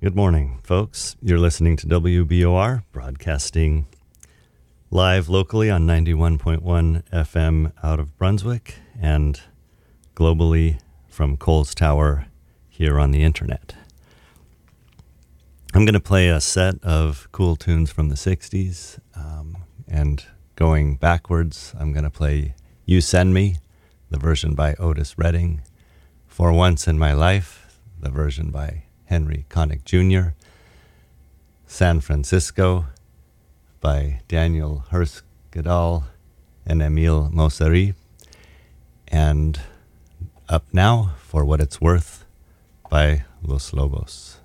Good morning, folks. You're listening to WBOR, broadcasting live locally on 91.1 FM out of Brunswick and globally from Coles Tower here on the internet. I'm going to play a set of cool tunes from the 60s, and going backwards, I'm going to play You Send Me, the version by Otis Redding, For Once in My Life, the version by Henry Connick Jr., San Francisco by Daniel Hirsch-Gedal and Emile Mosseri, and Up Now, For What It's Worth by Los Lobos.